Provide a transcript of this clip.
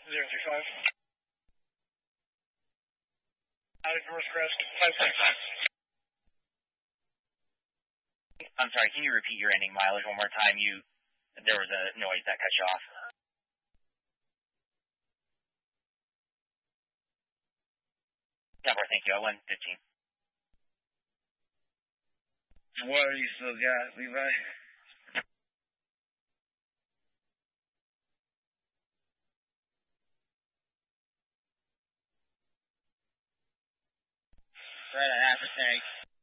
035. Out of North Crest, 565. I'm sorry, can you repeat your ending mileage one more time? There was a noise that cut you off. Thank you. 115. What do you still got, Levi? Right at half a tank.